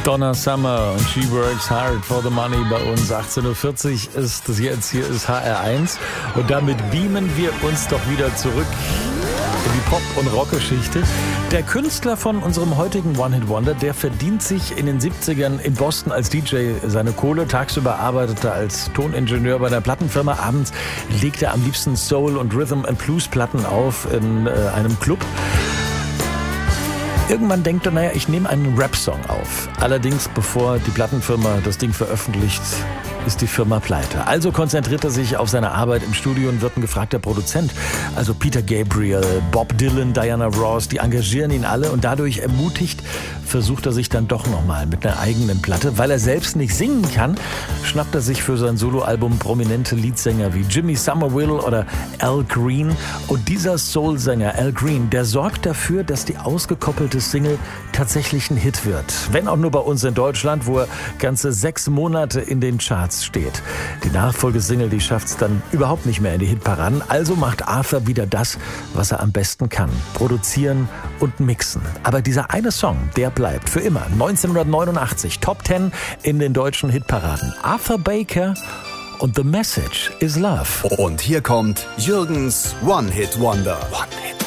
Donna Summer und She Works Hard for the Money bei uns. 18.40 Uhr ist es jetzt. Hier ist HR1. Und damit beamen wir uns doch wieder zurück in die Pop- und Rockgeschichte. Der Künstler von unserem heutigen One-Hit-Wonder, der verdient sich in den 70ern in Boston als DJ seine Kohle. Tagsüber arbeitet er als Toningenieur bei einer Plattenfirma. Abends legt er am liebsten Soul- und Rhythm-and-Blues-Platten auf in einem Club. Irgendwann denkt er, naja, ich nehme einen Rap-Song auf. Allerdings, bevor die Plattenfirma das Ding veröffentlicht, ist die Firma pleite. Also konzentriert er sich auf seine Arbeit im Studio und wird ein gefragter Produzent. Also Peter Gabriel, Bob Dylan, Diana Ross, die engagieren ihn alle und dadurch ermutigt, versucht er sich dann doch nochmal mit einer eigenen Platte. Weil er selbst nicht singen kann, schnappt er sich für sein Soloalbum prominente Leadsänger wie Jimmy Somerville oder Al Green. Und dieser Soul-Sänger Al Green, der sorgt dafür, dass die ausgekoppelte Single tatsächlich ein Hit wird. Wenn auch nur bei uns in Deutschland, wo er ganze 6 Monate in den Charts steht. Die Nachfolgesingle, die schafft es dann überhaupt nicht mehr in die Hitparaden. Also macht Arthur wieder das, was er am besten kann. Produzieren und mixen. Aber dieser eine Song, der bleibt für immer. 1989, Top 10 in den deutschen Hitparaden. Arthur Baker und The Message is Love. Und hier kommt Jürgens One-Hit-Wonder. One-Hit.